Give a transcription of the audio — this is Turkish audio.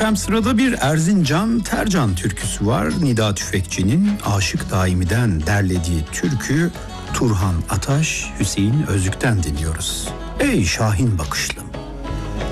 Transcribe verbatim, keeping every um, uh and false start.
Efendim sırada bir Erzincan Tercan türküsü var. Nida Tüfekçi'nin Aşık Daimi'den derlediği türkü Turhan Ataş, Hüseyin Özlük'ten dinliyoruz. Ey Şahin bakışlı.